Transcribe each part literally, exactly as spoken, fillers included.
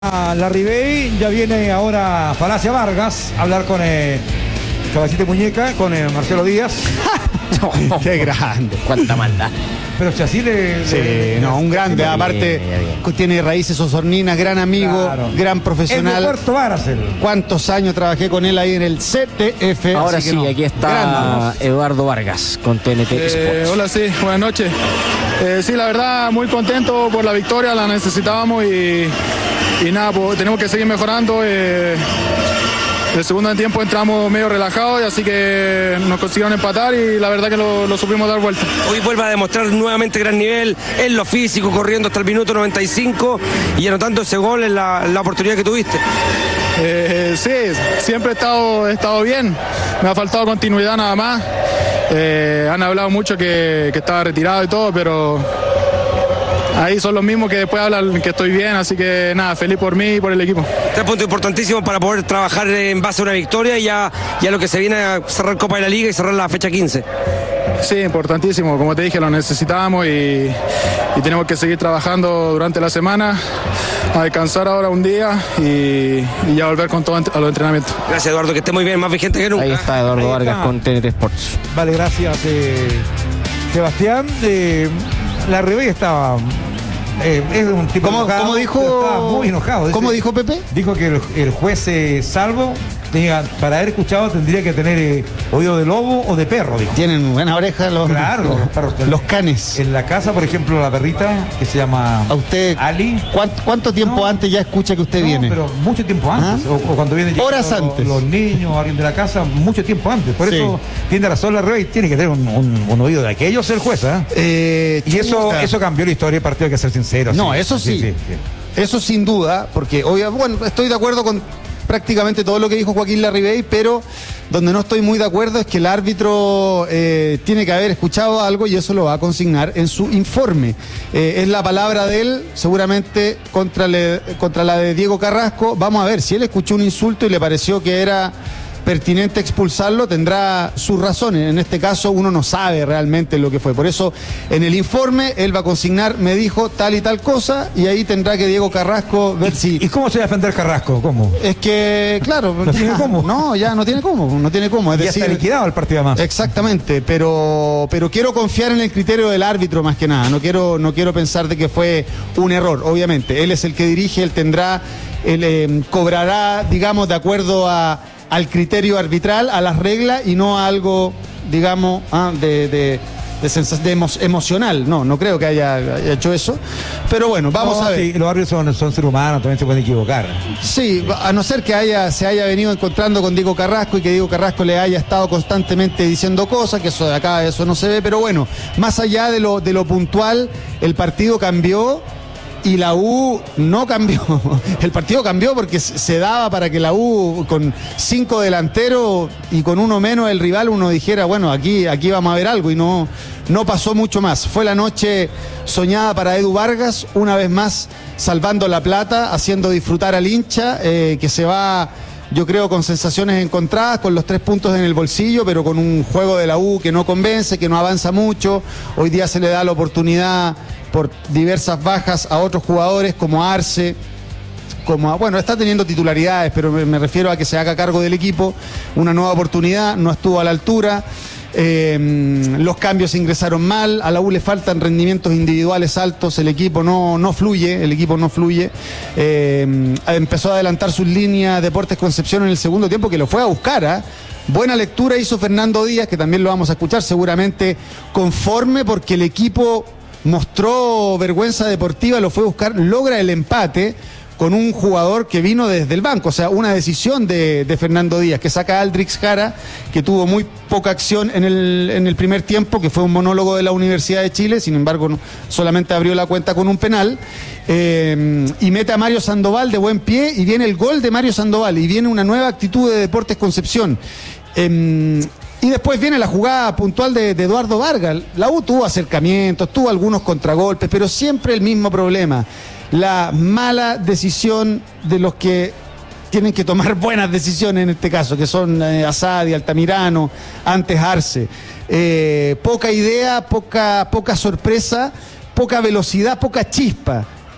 La Ribey, ya viene ahora Falacia Vargas a hablar con eh, Cabecita y Muñeca, con eh, Marcelo Díaz. No, qué grande. Cuánta maldad. Pero si así le... Sí, le, no, un grande, bien, aparte bien, bien. tiene raíces osorninas, gran amigo, Claro. gran Es de profesional. Puerto Varas él. ¿Cuántos años trabajé con él ahí en el C T F? Ahora Así sí, que no, aquí está grande. Eduardo Vargas con T N T Eh, Sports. hola, sí, buenas noches. Eh, sí, la verdad, muy contento por la victoria, la necesitábamos y, y nada, pues, tenemos que seguir mejorando. Eh, el segundo tiempo entramos medio relajados y así que nos consiguieron empatar y la verdad que lo, lo supimos dar vuelta. Hoy vuelve a demostrar nuevamente gran nivel en lo físico, corriendo hasta el minuto noventa y cinco y anotando ese gol en la, la oportunidad que tuviste. Eh, sí, siempre he estado, he estado bien, me ha faltado continuidad nada más. Eh, han hablado mucho que, que estaba retirado y todo, pero ahí son los mismos que después hablan que estoy bien, así que nada, feliz por mí y por el equipo. Tres puntos importantísimos para poder trabajar en base a una victoria y a, y a lo que se viene a cerrar Copa de la Liga y cerrar la fecha quince. Sí, importantísimo, como te dije, lo necesitábamos y, y tenemos que seguir trabajando durante la semana, a descansar ahora un día y, y ya volver con todo a los entrenamientos. Gracias, Eduardo, que esté muy bien, más vigente que nunca. Ahí está Eduardo Ahí Vargas está. con T N T Sports. Vale, gracias, eh, Sebastián. Eh, la Ribey estaba... Eh, es un tipo ¿Cómo, enojado, cómo dijo? estaba muy enojado. Dice- ¿Cómo dijo Pepe? Dijo que el, el juez eh, Salvo tenía, para haber escuchado tendría que tener eh, oído de lobo o de perro, dijo. Tienen buena oreja los, Claro, los, los perros. los canes. En la casa, por ejemplo, la perrita que se llama ¿A usted Ali. ¿cuánto, cuánto tiempo No. antes ya escucha que usted No, viene? pero mucho tiempo antes. ¿Ah? O, o cuando vienen Horas llegando antes. Los, los niños, alguien de la casa, mucho tiempo antes. Por Sí. eso tiene razón la Ribey, tiene que tener un, un- un oído de aquellos el juez, ¿ah? Eh, Y eso, chuta. eso cambió la historia del partido, hay que ser sincero. No, eso sí. Eso sin duda, porque obvio, bueno, estoy de acuerdo con prácticamente todo lo que dijo Joaquín Larribey, pero donde no estoy muy de acuerdo es que el árbitro eh, tiene que haber escuchado algo y eso lo va a consignar en su informe. Eh, es la palabra de él, seguramente contra, le- contra la de Diego Carrasco. Vamos a ver, si él escuchó un insulto y le pareció que era pertinente expulsarlo, tendrá sus razones. En este caso uno no sabe realmente lo que fue. Por eso en el informe él va a consignar, me dijo tal y tal cosa, y ahí tendrá que Diego Carrasco ver si... ¿Y cómo se va a defender Carrasco? ¿Cómo? Es que, claro, No tiene ya- cómo. No, ya no tiene cómo, no tiene cómo. Es Ya decir, está liquidado el partido además. exactamente, pero, pero quiero confiar en el criterio del árbitro más que nada. No quiero, no quiero pensar de que fue un error, obviamente. Él es el que dirige, él tendrá, él eh, cobrará, digamos, de acuerdo a, al criterio arbitral, a las reglas y no a algo, digamos, ah, de, de, de, sensa- de emo- emocional. No, no creo que haya, haya hecho eso. Pero bueno, vamos No, a ver. sí, los árbitros son, son seres humanos, también se pueden equivocar. Sí, a no ser que haya, se haya venido encontrando con Diego Carrasco y que Diego Carrasco le haya estado constantemente diciendo cosas, que eso de acá, eso no se ve, pero bueno, más allá de lo, de lo puntual, el partido cambió y la U no cambió. El partido cambió porque se se daba para que la U con cinco delanteros y con uno menos el rival uno dijera, bueno, aquí, aquí vamos a ver algo y no, no pasó mucho más. Fue la noche soñada para Edu Vargas, una vez más salvando la plata, haciendo disfrutar al hincha, eh, que se va, yo creo, con sensaciones encontradas, con los tres puntos en el bolsillo, pero con un juego de la U que no convence, que no avanza mucho. Hoy día se le da la oportunidad por diversas bajas a otros jugadores como Arce, como a- bueno, está teniendo titularidades, pero me, me refiero a que se haga cargo del equipo, una nueva oportunidad, no estuvo a la altura. Eh, los cambios ingresaron mal, a la U le faltan rendimientos individuales altos, el equipo no, no fluye, el equipo no fluye. Eh, empezó a adelantar sus líneas Deportes Concepción en el segundo tiempo, que lo fue a buscar, ¿ah? Buena lectura hizo Fernando Díaz, que también lo vamos a escuchar, seguramente conforme porque el equipo mostró vergüenza deportiva, lo fue a buscar, logra el empate con un jugador que vino desde el banco, o sea, una decisión de, de Fernando Díaz, que saca a Aldrix Jara, que tuvo muy poca acción en el, en el primer tiempo, que fue un monólogo de la Universidad de Chile, sin embargo no- solamente abrió la cuenta con un penal, eh, y mete a Mario Sandoval de buen pie, y viene el gol de Mario Sandoval, y viene una nueva actitud de Deportes Concepción. Eh, Y después viene la jugada puntual de, de Eduardo Vargas. La U tuvo acercamientos, tuvo algunos contragolpes, pero siempre el mismo problema. La mala decisión de los que tienen que tomar buenas decisiones en este caso, que son eh, Asadi, Altamirano, antes Arce. Eh, poca idea, poca, poca sorpresa, poca velocidad, poca chispa.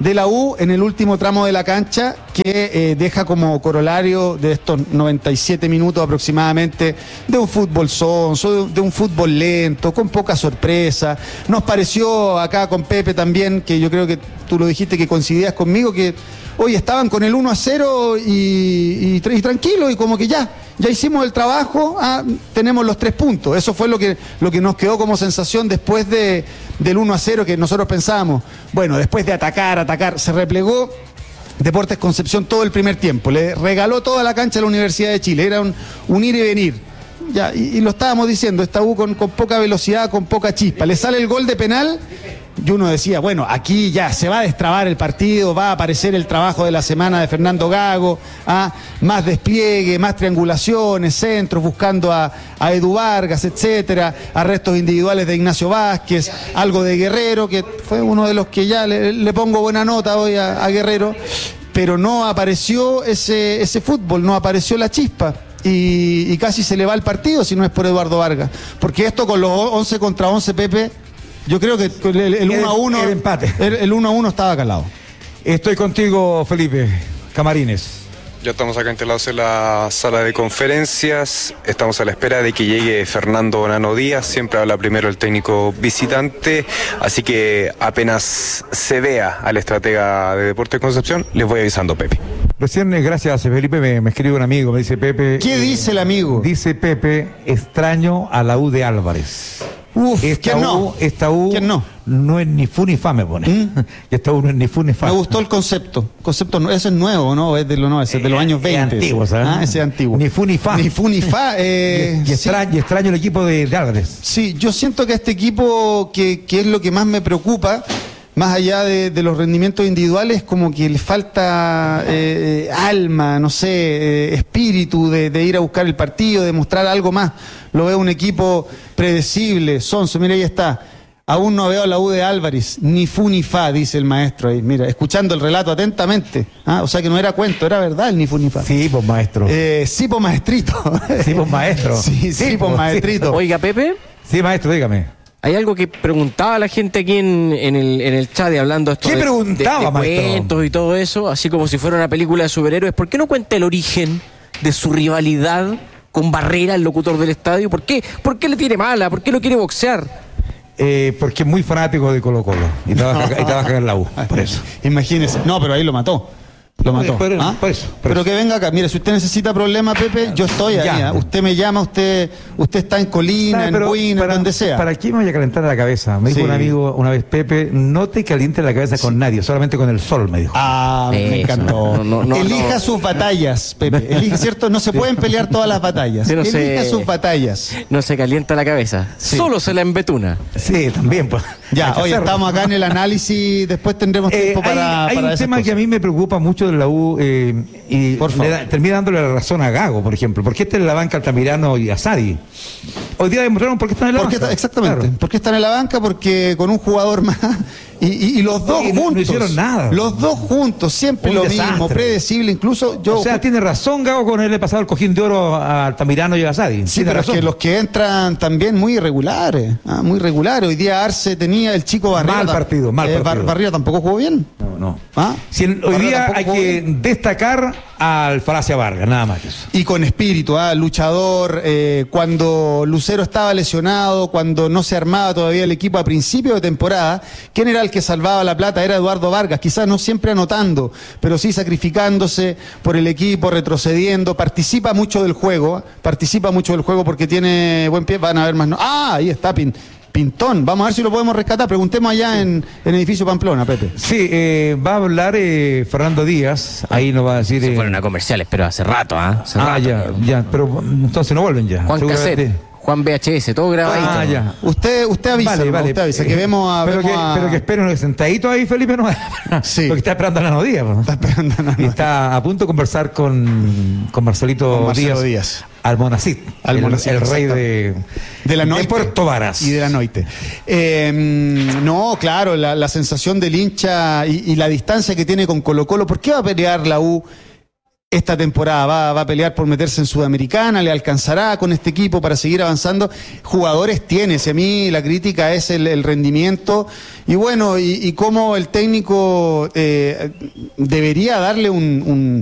de la U en el último tramo de la cancha, que eh, deja como corolario de estos noventa y siete minutos aproximadamente de un fútbol sonso, de, de un fútbol lento, con poca sorpresa. Nos pareció acá con Pepe también, que yo creo que tú lo dijiste, que coincidías conmigo, que hoy estaban con el uno a cero y, y, y tranquilo, y como que ya, ya hicimos el trabajo, ah, tenemos los tres puntos. Eso fue lo que, lo que nos quedó como sensación después de, del uno a cero, que nosotros pensábamos, bueno, después de atacar, atacar, se replegó Deportes Concepción todo el primer tiempo, le regaló toda la cancha a la Universidad de Chile, era un, un ir y venir. Ya, y, y lo estábamos diciendo, esta U con, con poca velocidad, con poca chispa. Le sale el gol de penal y uno decía, bueno, aquí ya se va a destrabar el partido, va a aparecer el trabajo de la semana de Fernando Gago, ¿ah? Más despliegue, más triangulaciones, centros, buscando a, a Edu Vargas, etcétera, arrestos individuales de Ignacio Vázquez, algo de Guerrero, que fue uno de los que ya le, le pongo buena nota hoy a, a Guerrero, pero no apareció ese, ese fútbol, no apareció la chispa. Y, y casi se le va el partido si no es por Eduardo Vargas. Porque esto con los once contra once, Pepe, yo creo que el, el uno a uno, el empate. El, el uno a uno estaba calado. Estoy contigo, Felipe. Camarines. Ya estamos acá instalados en la sala de conferencias, estamos a la espera de que llegue Fernando Nano Díaz, siempre habla primero el técnico visitante, así que apenas se vea al estratega de Deportes Concepción, les voy avisando, Pepe. Recién, gracias Felipe, me, me escribe un amigo, me dice Pepe. ¿Qué eh, dice el amigo? Dice Pepe, extraño a la U de Álvarez. Uf, esta ¿quién no? U, esta U ¿Quién no? no es ni fu ni fa, me pone. ¿Mm? Esta U no es ni fu ni fa. Me gustó el concepto. Concepto, no, ese es nuevo, ¿no? Es de, lo, no, ese es de los años veinte. Es antiguo, ¿sabes? Ah, ese es antiguo. Ni fu ni fa. Ni fu ni fa. Eh, y, y, extraño, sí. y extraño el equipo de, de Álvarez. Sí, yo siento que este equipo, que, que es lo que más me preocupa, más allá de, de los rendimientos individuales, como que le falta eh, alma, no sé, eh, espíritu de, de ir a buscar el partido, de mostrar algo más. Lo veo un equipo predecible, sonso, mira, ahí está. Aún no veo a la U de Álvarez, ni fu ni fa, dice el maestro ahí. Mira, escuchando el relato atentamente. ¿Ah? O sea que no era cuento, era verdad el ni fu ni fa. Sí, pues maestro. Eh, sí, pues maestrito. Sí, pues maestro. Sí, sí, Sí, pues pues, maestrito. Oiga, Pepe, Sí, maestro, dígame. hay algo que preguntaba la gente aquí en, en, el, en el chat, y hablando esto ¿Qué de, preguntaba, de, de maestro? cuentos y todo eso, así como si fuera una película de superhéroes. ¿Por qué no cuenta el origen de su rivalidad con Barrera, el locutor del estadio? ¿Por qué? ¿Por qué le tiene mala? ¿Por qué lo quiere boxear? Eh, porque es muy fanático de Colo Colo y trabaja, y trabaja en la U, por eso. Imagínese. No, pero ahí lo mató. Lo mató. Por- ¿Ah? por eso, por Pero eso. que venga acá. Mire, si usted necesita problemas, Pepe, yo estoy ahí. Ya. ¿Ah? Usted me llama, usted usted está en Colina, ¿Sabe? en Pero Buina, para, donde sea. ¿Para qué me voy a calentar la cabeza? Me dijo Sí. un amigo una vez, Pepe, no te calientes la cabeza con nadie, solamente con el sol, me dijo. Ah, me Eso. encantó. No, no, no, Elija no. sus batallas, Pepe. Elija, ¿cierto? No se pueden pelear todas las batallas. Sí, no Elija sé. sus batallas. No se calienta la cabeza, Sí. solo se la embetuna. Sí, también. Pues. Ya, Hay que hoy hacerlo. estamos acá en el análisis, después tendremos Eh, tiempo para, hay hay para un esas tema cosas. que a mí me preocupa mucho de la U eh, y Por favor. le da- termina dándole la razón a Gago, por ejemplo. ¿Por qué está en la banca Altamirano y Asadi? Hoy día demostraron por qué están en la ¿Por qué banca. está- exactamente. Claro. ¿Por qué están en la banca? Porque con un jugador más. Y, y- y los dos Y no- no juntos. hicieron nada. Los dos juntos, siempre Un lo desastre. mismo, predecible. Incluso yo. O sea, tiene razón Gago con haberle pasado el cojín de oro a Altamirano y a Asadi. Sí, Tiene pero es razón. que los que entran también muy irregulares, ah, muy irregulares. Hoy día Arce tenía el chico Barriera. Mal partido, mal eh, Bar- partido. Barriera tampoco jugó bien. No, no. ¿Ah? Si en- hoy Barriera día tampoco hay jugó que bien. destacar al Falacia Vargas, nada más que eso. Y con espíritu, ah, luchador. eh, cuando Lucero estaba lesionado, cuando no se armaba todavía el equipo a principio de temporada, ¿quién era el que salvaba la plata? Era Eduardo Vargas, quizás no siempre anotando, pero sí sacrificándose por el equipo, retrocediendo, participa mucho del juego, participa mucho del juego porque tiene buen pie, van a ver más. No... Ah, ahí está Pin- Pintón, vamos a ver si lo podemos rescatar, preguntemos allá en, en Edificio Pamplona, Pepe. Sí, eh, va a hablar eh, Fernando Díaz, ahí nos va a decir... Se eh, fueron a comerciales, pero hace rato, ¿ah? Hace ah, rato. ya, ya, pero entonces no vuelven ya. Juan seguramente. Cassette, Juan V H S, todo grabadito. Ah, ya. Usted, usted avisa, Vale, ¿no? vale. Usted avisa, que vemos a... Pero, vemos que, a- pero que esperen sentadito ahí, Felipe, no. Sí. Porque está esperando a Nano Díaz. ¿no? Está esperando a Nano Y Díaz. está a punto de conversar con, con Marcelito Con Marcelo Díaz. Díaz. Almonacid, Al el, Monacid, el rey exacto. de, De la de Noite. Puerto Varas. Y de la Noite. Eh, no, claro, la, la sensación del hincha y, y la distancia que tiene con Colo Colo. ¿Por qué va a pelear la U esta temporada, va, va a pelear por meterse en Sudamericana, le alcanzará con este equipo para seguir avanzando. Jugadores tiene, si a mí la crítica es el, el rendimiento, y bueno, y, y cómo el técnico eh, debería darle un, un